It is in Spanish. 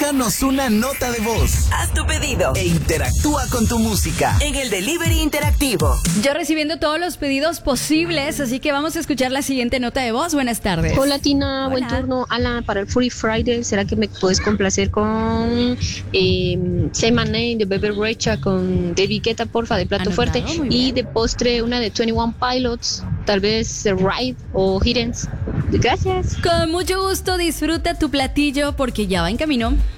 Déjanos una nota de voz. Haz tu pedido E interactúa con tu música en el Delivery Interactivo. Yo recibiendo todos los pedidos posibles, así que vamos a escuchar la siguiente nota de voz. Buenas tardes. Hola Tina, Hola. buen turno. Alan, para el Free Friday, ¿será que me puedes complacer con Say My Name de Bebe Rexha con David Guetta, porfa, de plato Anotado, fuerte? muy Y bien. de postre una de 21 Pilots, tal vez Ride o Hiddens. Gracias. Con mucho gusto disfruta tu platillo porque ya va en camino.